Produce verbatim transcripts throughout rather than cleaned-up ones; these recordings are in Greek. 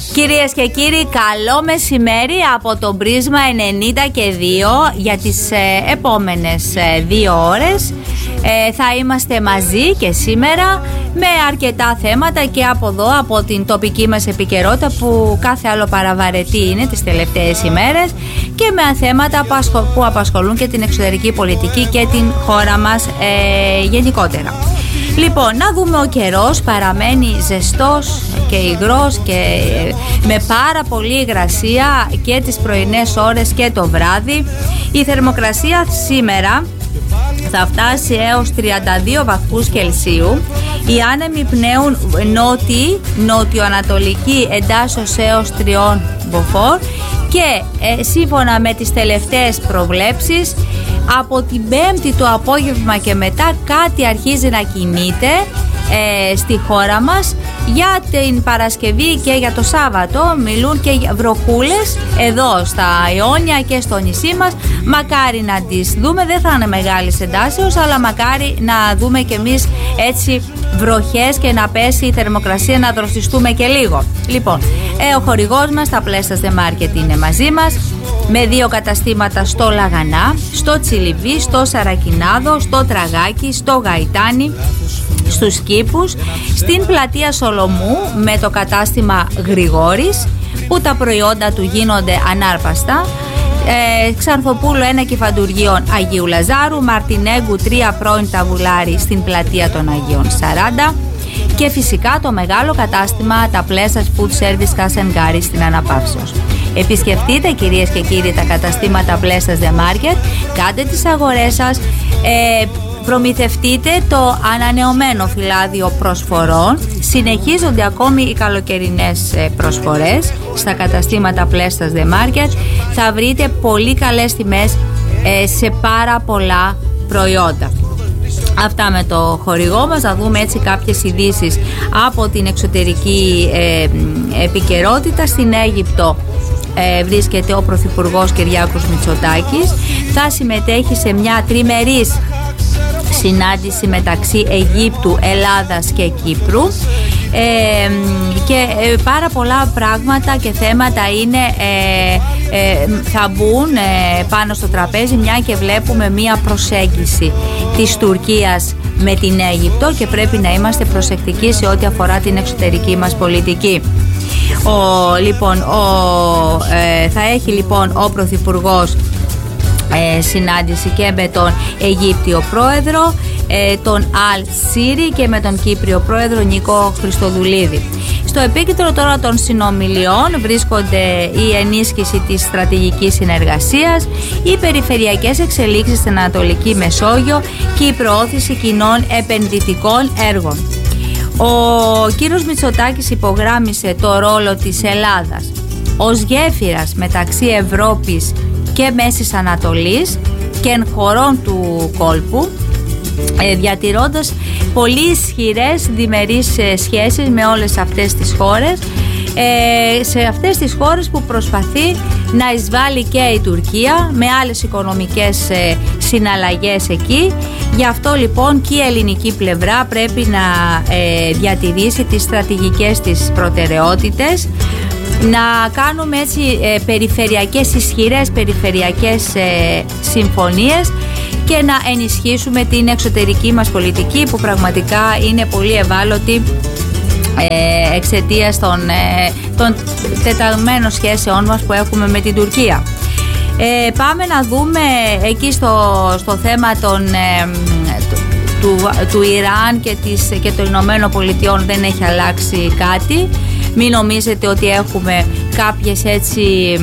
Κυρίες και κύριοι, καλό μεσημέρι από το Πρίσμα ενενήντα και δύο για τις ε, επόμενες ε, δύο ώρες. Ε, θα είμαστε μαζί και σήμερα με αρκετά θέματα και από εδώ, από την τοπική μας επικαιρότητα που κάθε άλλο παραβαρετή είναι τις τελευταίες ημέρες, και με θέματα που απασχολούν και την εξωτερική πολιτική και την χώρα μας ε, γενικότερα. Λοιπόν, να δούμε, ο καιρός παραμένει ζεστός και υγρός και με πάρα πολύ υγρασία και τις πρωινές ώρες και το βράδυ. Η θερμοκρασία σήμερα θα φτάσει έως τριάντα δύο βαθμούς Κελσίου. Οι άνεμοι πνέουν νότιοι, νότιο-ανατολική εντάσσεως έως τριών μποφόρ και ε, σύμφωνα με τις τελευταίες προβλέψεις, από την Πέμπτη το απόγευμα και μετά κάτι αρχίζει να κινείται ε, στη χώρα μας. Για την Παρασκευή και για το Σάββατο μιλούν και για βροχούλες εδώ στα Ιόνια και στο νησί μας. Μακάρι να τις δούμε, δεν θα είναι μεγάλης εντάσεως, αλλά μακάρι να δούμε κι εμείς έτσι βροχές και να πέσει η θερμοκρασία, να δροσιστούμε και λίγο. Λοιπόν, ε, ο χορηγός μας, τα Πλέστας The Market, είναι μαζί μας με δύο καταστήματα στο Λαγανά, στο Τσιλιβί, στο Σαρακινάδο, στο Τραγάκι, στο Γαϊτάνι, στους Κήπους, στην πλατεία Σολομού με το κατάστημα Γρηγόρης, που τα προϊόντα του γίνονται ανάρπαστα, ε, Ξανθοπούλου ένα Κηφαντουργίων Αγίου Λαζάρου, Μαρτινέγκου τρία πρώην Ταβουλάρη στην πλατεία των Αγίων σαράντα, και φυσικά το μεγάλο κατάστημα τα Πλέσας Food Service Κασενγκάρη στην Αναπαύσεως. Επισκεφτείτε, κυρίες και κύριοι, τα καταστήματα Πλέσας The Market, κάντε τις αγορές σας, ε, προμηθευτείτε το ανανεωμένο φυλάδιο προσφορών. Συνεχίζονται ακόμη οι καλοκαιρινές προσφορές στα καταστήματα Πλέστας The Market. Θα βρείτε πολύ καλές τιμές σε πάρα πολλά προϊόντα. Αυτά με το χορηγό μας. Θα δούμε έτσι κάποιες ειδήσεις από την εξωτερική ε, επικαιρότητα. Στην Αίγυπτο ε, βρίσκεται ο Πρωθυπουργός Κυριάκος Μητσοτάκης. Θα συμμετέχει σε μια τριμερής συνάντηση μεταξύ Αιγύπτου, Ελλάδας και Κύπρου, ε, και ε, πάρα πολλά πράγματα και θέματα είναι, ε, ε, θα μπουν ε, πάνω στο τραπέζι, μια και βλέπουμε μια προσέγγιση της Τουρκίας με την Αίγυπτο και πρέπει να είμαστε προσεκτικοί σε ό,τι αφορά την εξωτερική μας πολιτική. Ο, λοιπόν, ο, ε, θα έχει λοιπόν ο Πρωθυπουργός Ε, συνάντηση και με τον Αιγύπτιο πρόεδρο, ε, τον Αλ Σίρι, και με τον Κύπριο πρόεδρο Νίκο Χριστοδουλίδη. Στο επίκεντρο τώρα των συνομιλιών βρίσκονται η ενίσχυση της στρατηγικής συνεργασίας, οι περιφερειακές εξελίξεις στην Ανατολική Μεσόγειο και η προώθηση κοινών επενδυτικών έργων. Ο κύριος Μητσοτάκης υπογράμμισε το ρόλο της Ελλάδας ως γέφυρας μεταξύ Ευρώπης και Μέσης Ανατολής και εν χωρών του κόλπου, διατηρώντας πολύ ισχυρές διμερείς σχέσεις με όλες αυτές τις χώρες, σε αυτές τις χώρες που προσπαθεί να εισβάλλει και η Τουρκία με άλλες οικονομικές συναλλαγές εκεί. Γι' αυτό λοιπόν και η ελληνική πλευρά πρέπει να διατηρήσει τις στρατηγικές της προτεραιότητες, να κάνουμε έτσι ε, περιφερειακές, ισχυρές περιφερειακές ε, συμφωνίες και να ενισχύσουμε την εξωτερική μας πολιτική, που πραγματικά είναι πολύ ευάλωτη ε, εξαιτίας των, ε, των τεταγμένων σχέσεών μας που έχουμε με την Τουρκία. Ε, πάμε να δούμε εκεί στο, στο θέμα των, ε, του, του Ιράν και, της, και των Ηνωμένων Πολιτειών. Δεν έχει αλλάξει κάτι. Μην νομίζετε ότι έχουμε κάποιες έτσι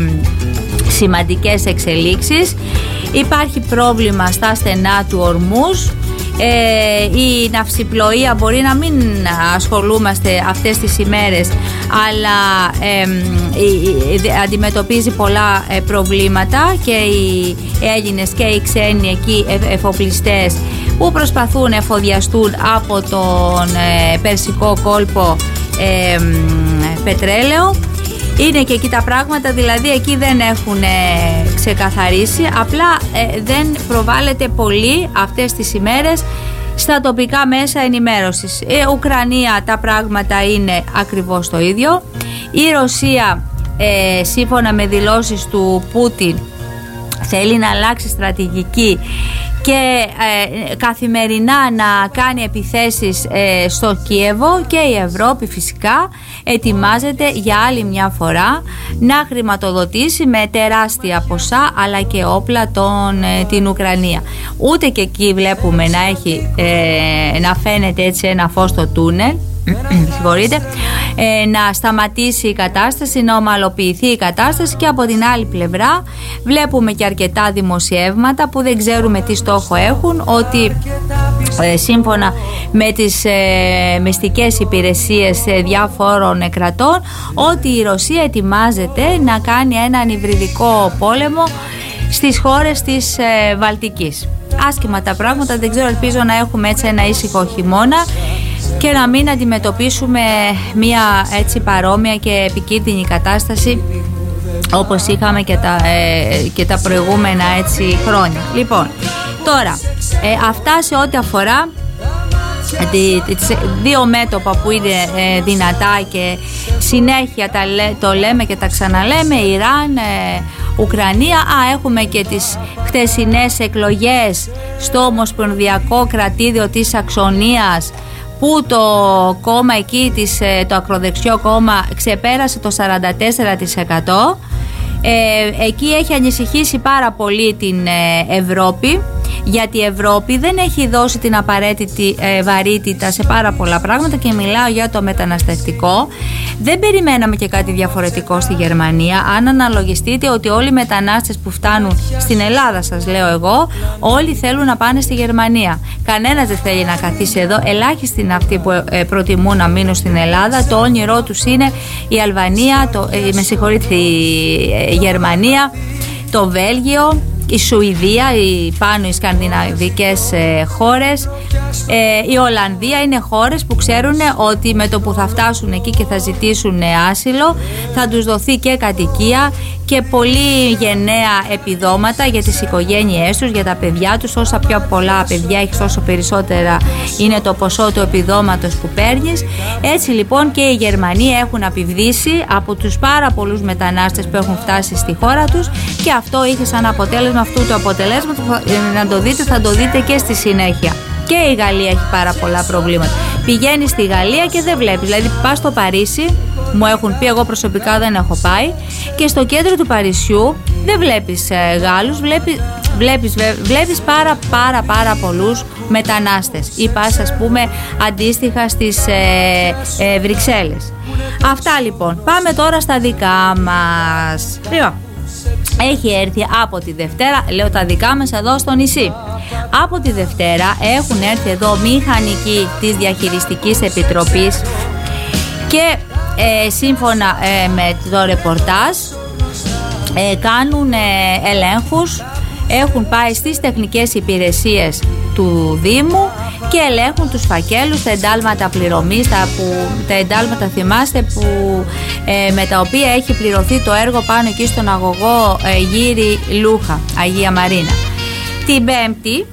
σημαντικές εξελίξεις. Υπάρχει πρόβλημα στα στενά του Ορμούζ. Ε, η ναυσιπλοεία μπορεί να μην ασχολούμαστε αυτές τις ημέρες, αλλά ε, ε, ε, αντιμετωπίζει πολλά ε, προβλήματα, και οι Έλληνες και οι ξένοι εκεί ε, εφοπλιστές που προσπαθούν να εφοδιαστούν από τον ε, Περσικό κόλπο ε, πετρέλαιο. Είναι και εκεί τα πράγματα, δηλαδή εκεί δεν έχουν ε, ξεκαθαρίσει, απλά ε, δεν προβάλλεται πολύ αυτές τις ημέρες στα τοπικά μέσα ενημέρωσης. Ε, Ουκρανία τα πράγματα είναι ακριβώς το ίδιο. Η Ρωσία, ε, σύμφωνα με δηλώσεις του Πούτιν, θέλει να αλλάξει στρατηγική και ε, καθημερινά να κάνει επιθέσεις ε, στο Κίεβο, και η Ευρώπη φυσικά ετοιμάζεται για άλλη μια φορά να χρηματοδοτήσει με τεράστια ποσά αλλά και όπλα τον, ε, την Ουκρανία. Ούτε και εκεί βλέπουμε να, έχει, ε, να φαίνεται έτσι ένα φως στο τούνελ. Συγχωρείτε, ε, να σταματήσει η κατάσταση, να ομαλοποιηθεί η κατάσταση, και από την άλλη πλευρά βλέπουμε και αρκετά δημοσιεύματα που δεν ξέρουμε τι στόχο έχουν, ότι ε, σύμφωνα με τις ε, μυστικές υπηρεσίες ε, διάφορων κρατών, ότι η Ρωσία ετοιμάζεται να κάνει έναν υβριδικό πόλεμο στις χώρες της ε, Βαλτικής. Άσχημα τα πράγματα, δεν ξέρω, ελπίζω να έχουμε έτσι ένα ήσυχο χειμώνα και να μην αντιμετωπίσουμε μια έτσι παρόμοια και επικίνδυνη κατάσταση όπως είχαμε και τα, ε, και τα προηγούμενα έτσι χρόνια. Λοιπόν, τώρα ε, αυτά σε ό,τι αφορά τις δύο μέτωπα που είναι ε, δυνατά και συνέχεια τα, το λέμε και τα ξαναλέμε, Ιράν, ε, Ουκρανία. Α, έχουμε και τις χτεσινές εκλογές στο Ομοσπονδιακό Κρατήδιο της Σαξονίας, που το κόμμα εκεί, της, το ακροδεξιό κόμμα, ξεπέρασε το σαράντα τέσσερα τοις εκατό. Ε, εκεί έχει ανησυχήσει πάρα πολύ την ε, Ευρώπη, γιατί η Ευρώπη δεν έχει δώσει την απαραίτητη ε, βαρύτητα σε πάρα πολλά πράγματα, και μιλάω για το μεταναστευτικό. Δεν περιμέναμε και κάτι διαφορετικό στη Γερμανία. Αν αναλογιστείτε ότι όλοι οι μετανάστες που φτάνουν στην Ελλάδα, σας λέω εγώ, όλοι θέλουν να πάνε στη Γερμανία. Κανένας δεν θέλει να καθίσει εδώ. Ελάχιστοι είναι αυτοί που ε, προτιμούν να μείνουν στην Ελλάδα. Το όνειρό τους είναι η Αλβανία, το, ε, με συγχωρείτε, η ε, Γερμανία, το Βέλγιο, η Σουηδία, οι πάνω οι σκανδιναβικές ε, χώρες, ε, η Ολλανδία. Είναι χώρες που ξέρουν ότι με το που θα φτάσουν εκεί και θα ζητήσουν άσυλο, θα τους δοθεί και κατοικία και πολύ γενναία επιδόματα για τις οικογένειές τους, για τα παιδιά τους. Όσα πιο πολλά παιδιά έχεις, όσο περισσότερα είναι το ποσό του επιδόματος που παίρνεις. Έτσι λοιπόν και οι Γερμανοί έχουν απειβδίσει από τους πάρα πολλούς μετανάστες που έχουν φτάσει στη χώρα τους, και αυτό είχε σαν αποτέλεσμα, αυτού του αποτελέσματος, να το δείτε, θα το δείτε και στη συνέχεια. Και η Γαλλία έχει πάρα πολλά προβλήματα. Πηγαίνεις στη Γαλλία και δεν βλέπεις. Δηλαδή πας στο Παρίσι, μου έχουν πει, εγώ προσωπικά δεν έχω πάει, και στο κέντρο του Παρισιού δεν βλέπεις ε, Γάλλους, βλέπεις, βλέπεις, βλέπεις πάρα πάρα πάρα πολλούς μετανάστες. Ή πας, ας πούμε, αντίστοιχα στις ε, ε, Βρυξέλλες. Αυτά λοιπόν. Πάμε τώρα στα δικά μας. Λοιπόν, έχει έρθει από τη Δευτέρα, λέω τα δικά μας εδώ στο νησί. Από τη Δευτέρα έχουν έρθει εδώ μηχανικοί της Διαχειριστικής Επιτροπής και ε, σύμφωνα ε, με το ρεπορτάζ ε, κάνουν ε, ελέγχους, έχουν πάει στις τεχνικές υπηρεσίες του Δήμου και ελέγχουν τους φακέλους, τα εντάλματα πληρωμής, τα, που, τα εντάλματα, θυμάστε, που, ε, με τα οποία έχει πληρωθεί το έργο πάνω εκεί στον αγωγό ε, Γύρι Λούχα, Αγία Μαρίνα. Την Πέμπτη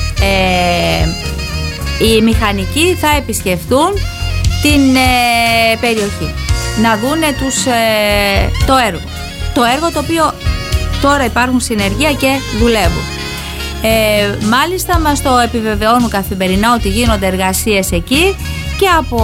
ε, οι μηχανικοί θα επισκεφτούν την ε, περιοχή να δούνε τους, ε, το έργο. Το έργο το οποίο τώρα υπάρχουν συνεργεία και δουλεύουν. Ε, μάλιστα μας το επιβεβαιώνουν καθημερινά ότι γίνονται εργασίες εκεί και από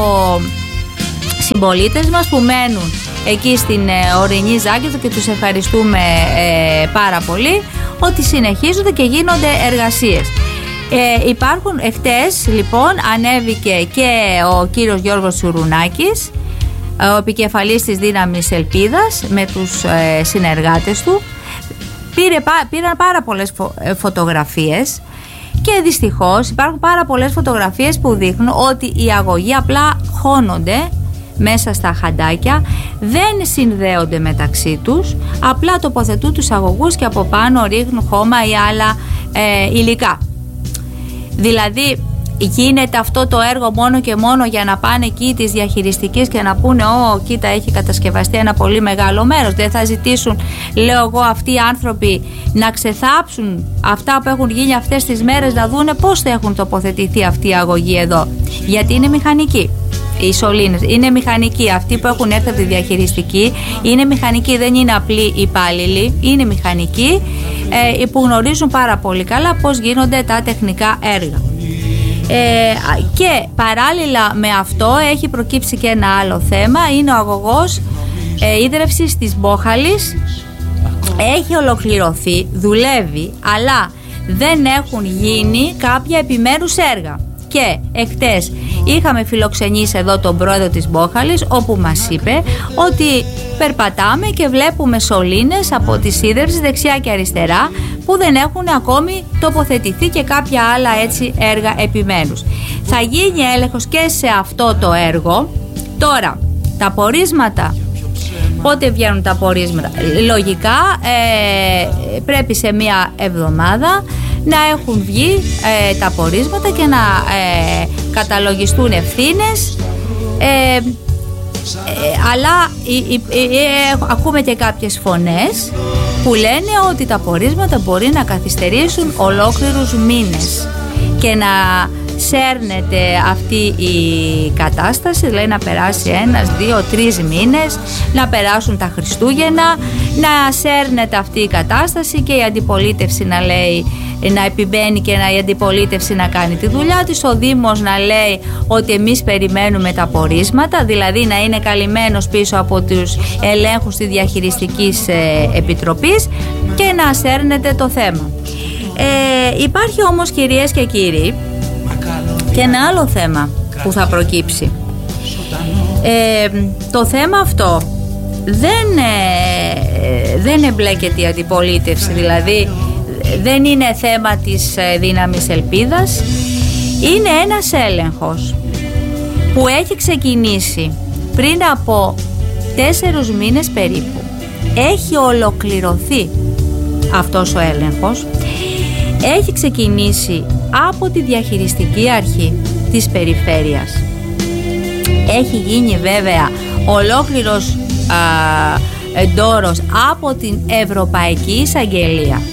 συμπολίτες μας που μένουν εκεί στην ε, ορεινή Ζάκυνθο, και τους ευχαριστούμε ε, πάρα πολύ, ότι συνεχίζονται και γίνονται εργασίες. Ε, υπάρχουν εχτες λοιπόν, ανέβηκε και ο κύριος Γιώργος Τσουρουνάκης, ο επικεφαλής της Δύναμης Ελπίδας, με τους ε, συνεργάτες του. Πήρε, πήραν πάρα πολλές φω, φωτογραφίες και δυστυχώς υπάρχουν πάρα πολλές φωτογραφίες που δείχνουν ότι οι αγωγοί απλά χώνονται μέσα στα χαντάκια, δεν συνδέονται μεταξύ τους, απλά τοποθετούν τους αγωγούς και από πάνω ρίχνουν χώμα ή άλλα ε, υλικά. Δηλαδή γίνεται αυτό το έργο μόνο και μόνο για να πάνε εκεί της διαχειριστικής και να πούνε «Ω, κοίτα, έχει κατασκευαστεί ένα πολύ μεγάλο μέρος». Δεν θα ζητήσουν, λέω εγώ, αυτοί οι άνθρωποι να ξεθάψουν αυτά που έχουν γίνει αυτές τις μέρες, να δούνε πώς θα έχουν τοποθετηθεί αυτοί οι αγωγοί εδώ, γιατί είναι μηχανικοί. οι σωλήνες, είναι μηχανικοί. Αυτοί που έχουν έρθει από τη διαχειριστική είναι μηχανικοί, δεν είναι απλοί υπάλληλοι, είναι μηχανικοί ε, που γνωρίζουν πάρα πολύ καλά πώς γίνονται τα τεχνικά έργα. Ε, και παράλληλα με αυτό έχει προκύψει και ένα άλλο θέμα, είναι ο αγωγός ε, ίδρευσης της Μπόχαλης. Έχει ολοκληρωθεί, δουλεύει, αλλά δεν έχουν γίνει κάποια επιμέρους έργα. Και εχτες είχαμε φιλοξενήσει εδώ τον πρόεδρο της Μπόχαλης, όπου μας είπε ότι περπατάμε και βλέπουμε σωλήνες από τη σίδερση δεξιά και αριστερά που δεν έχουν ακόμη τοποθετηθεί και κάποια άλλα έτσι έργα επιμέρους. Θα γίνει έλεγχος και σε αυτό το έργο. Τώρα, τα πορίσματα, πότε βγαίνουν τα πορίσματα? Λογικά ε, πρέπει σε μία εβδομάδα να έχουν βγει ε, τα πορίσματα και να ε, καταλογιστούν ευθύνες, ε, ε, αλλά ε, ε, ε, ακούμε και κάποιες φωνές που λένε ότι τα πορίσματα μπορεί να καθυστερήσουν ολόκληρους μήνες και να σέρνεται αυτή η κατάσταση, δηλαδή να περάσει ένας, δύο, τρεις μήνες, να περάσουν τα Χριστούγεννα, να σέρνεται αυτή η κατάσταση και η αντιπολίτευση να λέει, να επιμπαίνει και να, η αντιπολίτευση να κάνει τη δουλειά της, ο Δήμος να λέει ότι εμείς περιμένουμε τα πορίσματα, δηλαδή να είναι καλυμμένος πίσω από τους ελέγχους της Διαχειριστικής ε, Επιτροπής και να σέρνεται το θέμα. Ε, υπάρχει όμως, κυρίες και κύριοι, και ένα άλλο θέμα που θα προκύψει. Ε, το θέμα αυτό δεν, ε, δεν εμπλέκεται η αντιπολίτευση, δηλαδή δεν είναι θέμα της ε, δύναμης ελπίδας. Είναι ένας έλεγχος που έχει ξεκινήσει πριν από τέσσερους μήνες περίπου. Έχει ολοκληρωθεί αυτός ο έλεγχος. Έχει ξεκινήσει από τη διαχειριστική αρχή της περιφέρειας. Έχει γίνει βέβαια ολόκληρος εντόρος από την Ευρωπαϊκή Εισαγγελία.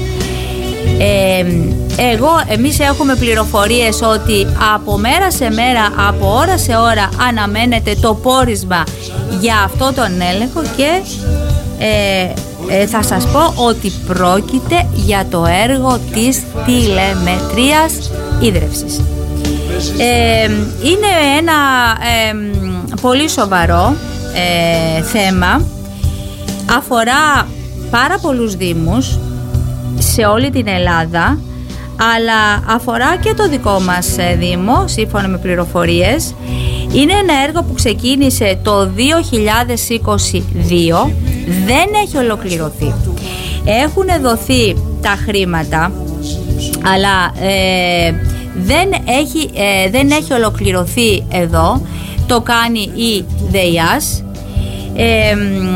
Ε, εγώ, εμείς έχουμε πληροφορίες ότι από μέρα σε μέρα, από ώρα σε ώρα αναμένεται το πόρισμα για αυτό τον έλεγχο και ε, ε, θα σας πω ότι πρόκειται για το έργο της τηλεμετρίας ίδρευσης. Ε, είναι ένα ε, πολύ σοβαρό ε, θέμα, αφορά πάρα πολλούς δήμους σε όλη την Ελλάδα, αλλά αφορά και το δικό μας Δήμο, σύμφωνα με πληροφορίες. Είναι ένα έργο που ξεκίνησε το δύο χιλιάδες είκοσι δύο, δεν έχει ολοκληρωθεί. Έχουν δοθεί τα χρήματα, αλλά ε, δεν, έχει, ε, δεν έχει ολοκληρωθεί εδώ. Το κάνει η ΔΕΙΑΣ. Ε,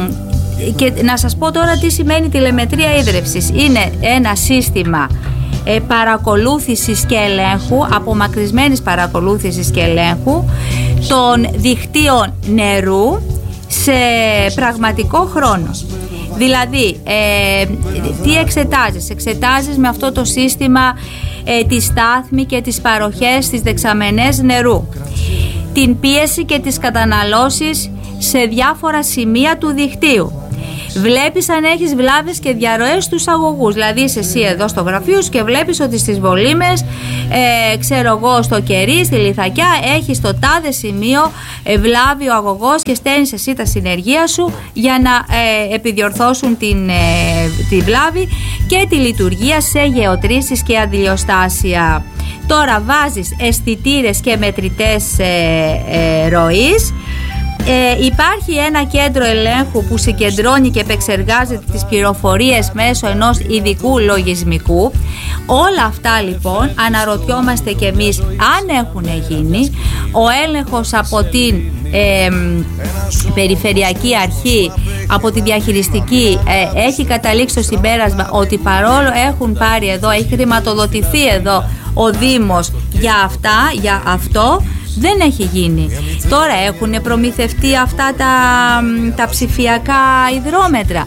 και να σας πω τώρα τι σημαίνει τηλεμετρία ίδρευσης. Είναι ένα σύστημα ε, παρακολούθησης και ελέγχου, απομακρυσμένης παρακολούθησης και ελέγχου των δικτύων νερού σε πραγματικό χρόνο. Δηλαδή, ε, τι εξετάζεις? Εξετάζεις με αυτό το σύστημα ε, τη στάθμη και τις παροχές, τις δεξαμενές νερού, την πίεση και τις καταναλώσεις σε διάφορα σημεία του δικτύου. Βλέπεις αν έχεις βλάβες και διαρροές στους αγωγούς. Δηλαδή είσαι εσύ εδώ στο γραφείο σου και βλέπεις ότι στις Βολήμες, ε, ξέρω εγώ στο Κερί, στη Λιθακιά, έχεις στο τάδε σημείο ε, βλάβει ο αγωγός και στέλνεις εσύ τα συνεργεία σου για να ε, επιδιορθώσουν την, ε, τη βλάβη και τη λειτουργία σε γεωτρήσεις και αντιλιοστάσια. Τώρα βάζεις αισθητήρες και μετρητές ε, ε, ροής. Ε, υπάρχει ένα κέντρο ελέγχου που συγκεντρώνει και επεξεργάζεται τις πληροφορίες μέσω ενός ειδικού λογισμικού. Όλα αυτά λοιπόν αναρωτιόμαστε κι εμείς αν έχουν γίνει. Ο έλεγχος από την ε, Περιφερειακή Αρχή, από τη Διαχειριστική ε, έχει καταλήξει στο συμπέρασμα ότι παρόλο έχουν πάρει εδώ, έχει χρηματοδοτηθεί εδώ ο Δήμος για αυτά, για αυτό, δεν έχει γίνει. Τώρα έχουν προμηθευτεί αυτά τα, τα ψηφιακά υδρόμετρα.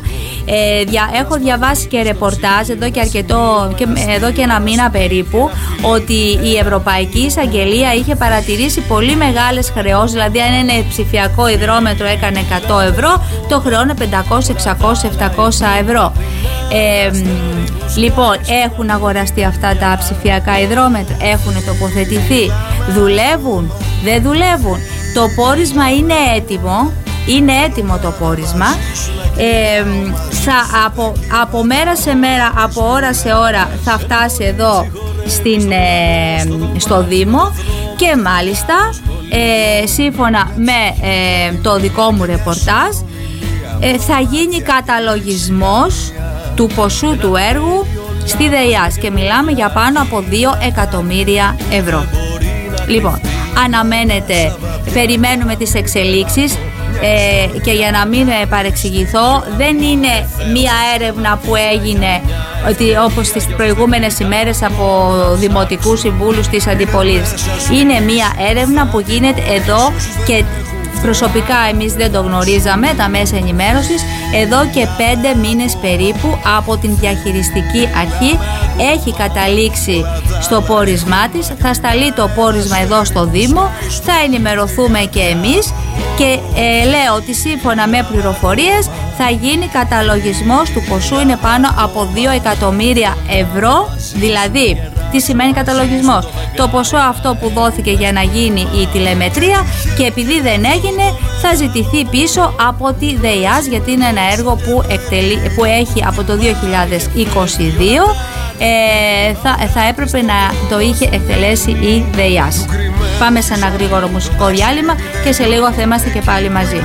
Ε, δια, έχω διαβάσει και ρεπορτάζ εδώ και αρκετό, και, εδώ και ένα μήνα περίπου, ότι η Ευρωπαϊκή Εισαγγελία είχε παρατηρήσει πολύ μεγάλες χρεώσεις, δηλαδή αν ένα ψηφιακό υδρόμετρο έκανε εκατό ευρώ, το χρεώνε πεντακόσια, εξακόσια, επτακόσια ευρώ. Ε, λοιπόν, έχουν αγοραστεί αυτά τα ψηφιακά υδρόμετρα, έχουν τοποθετηθεί, δουλεύουν, δεν δουλεύουν? Το πόρισμα είναι έτοιμο, είναι έτοιμο το πόρισμα. Ε, θα, από, από μέρα σε μέρα, από ώρα σε ώρα θα φτάσει εδώ στην, ε, στο Δήμο και μάλιστα ε, σύμφωνα με ε, το δικό μου ρεπορτάζ ε, θα γίνει καταλογισμός του ποσού του έργου στη ΔΕΙΑΣ και μιλάμε για πάνω από δύο εκατομμύρια ευρώ. Λοιπόν, αναμένεται, περιμένουμε τις εξελίξεις. Ε, και για να μην παρεξηγηθώ, δεν είναι μία έρευνα που έγινε ότι, όπως τις προηγούμενες ημέρες από δημοτικούς συμβούλους της αντιπολίτευσης. Είναι μία έρευνα που γίνεται εδώ και προσωπικά εμείς δεν το γνωρίζαμε, τα μέσα ενημέρωσης, εδώ και πέντε μήνες περίπου από την διαχειριστική αρχή. Έχει καταλήξει στο πόρισμά της, θα σταλεί το πόρισμα εδώ στο Δήμο, θα ενημερωθούμε και εμείς και ε, λέω ότι σύμφωνα με πληροφορίες θα γίνει καταλογισμός του ποσού, είναι πάνω από δύο εκατομμύρια ευρώ. Δηλαδή, τι σημαίνει καταλογισμός? Το ποσό αυτό που δόθηκε για να γίνει η τηλεμετρία και επειδή δεν έγινε θα ζητηθεί πίσω από τη ΔΕΙΑΣ, γιατί είναι ένα έργο που, εκτελεί, που έχει από το δύο χιλιάδες είκοσι δύο. Ε, θα, θα έπρεπε να το είχε εκτελέσει η ΔΕΙΑΣ. Πάμε σε ένα γρήγορο μουσικό διάλειμμα και σε λίγο θα είμαστε και πάλι μαζί.